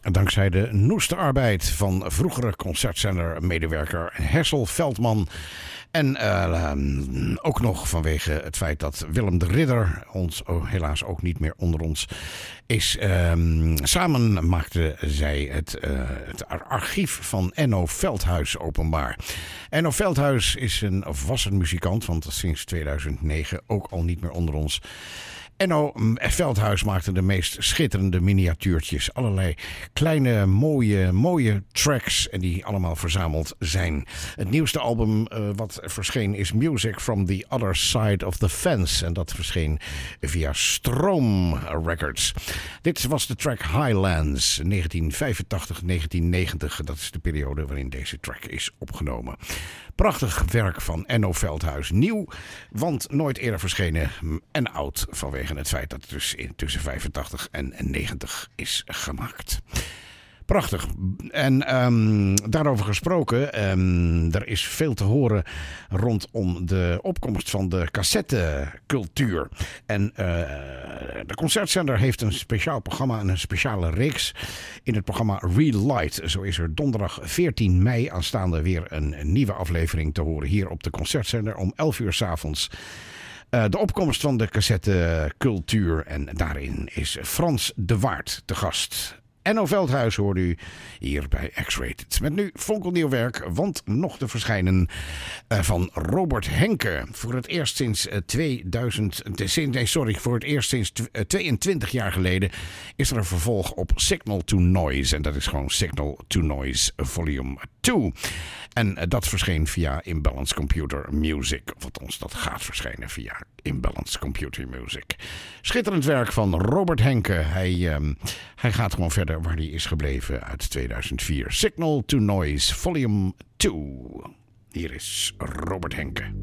Dankzij de noeste arbeid van vroegere concertzender-medewerker Hessel Veldman. En ook nog vanwege het feit dat Willem de Ridder, ons helaas ook niet meer onder ons, is. Samen maakten zij het archief van Enno Veldhuis openbaar. Enno Veldhuis was een muzikant, want sinds 2009 ook al niet meer onder ons. Enno Veldhuis maakte de meest schitterende miniatuurtjes. Allerlei kleine, mooie tracks. En die allemaal verzameld zijn. Het nieuwste album wat verscheen is Music from the Other Side of the Fence. En dat verscheen via Stroom Records. Dit was de track Highlands 1985-1990. Dat is de periode waarin deze track is opgenomen. Prachtig werk van Enno Veldhuis. Nieuw, want nooit eerder verschenen. En oud vanwege het feit dat het dus tussen 85 en 90 is gemaakt. Prachtig. En daarover gesproken, er is veel te horen rondom de opkomst van de cassettecultuur. En de concertzender heeft een speciaal programma en een speciale reeks in het programma Relight. Zo is er donderdag 14 mei aanstaande weer een nieuwe aflevering te horen hier op de concertzender om 11 uur 's avonds. De opkomst van de cassettecultuur en daarin is Frans de Waard te gast. Enno Veldhuis hoorde u hier bij X-Rated. Met nu fonkelnieuw werk, want nog te verschijnen van Robert Henke. Voor het eerst sinds 22 jaar geleden is er een vervolg op Signal to Noise. En dat is gewoon Signal to Noise Volume 2. En dat verscheen via Imbalance Computer Music. Of althans, dat gaat verschijnen via Imbalance Computer Music. Schitterend werk van Robert Henke. Hij gaat gewoon verder waar hij is gebleven uit 2004. Signal to Noise Volume 2. Hier is Robert Henke.